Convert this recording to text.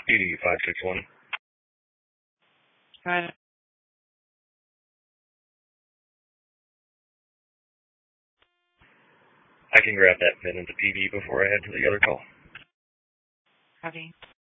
PD 561. Right. I can grab that VIN into PD before I head to the other call. Copy.